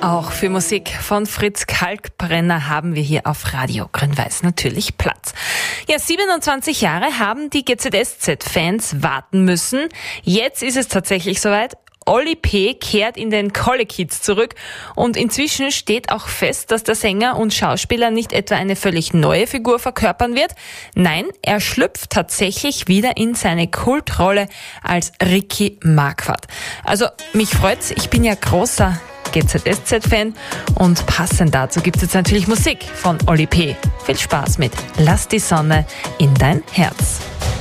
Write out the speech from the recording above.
Auch für Musik von Fritz Kalkbrenner haben wir hier auf Radio Grün-Weiß natürlich Platz. Ja, 27 Jahre haben die GZSZ-Fans warten müssen. Jetzt ist es tatsächlich soweit. Oli P. kehrt in den Kolleg Kids zurück und inzwischen steht auch fest, dass der Sänger und Schauspieler nicht etwa eine völlig neue Figur verkörpern wird. Nein, er schlüpft tatsächlich wieder in seine Kultrolle als Ricky Marquardt. Also mich freut's, ich bin ja großer GZSZ-Fan und passend dazu gibt es jetzt natürlich Musik von Oli P. Viel Spaß mit Lass die Sonne in dein Herz.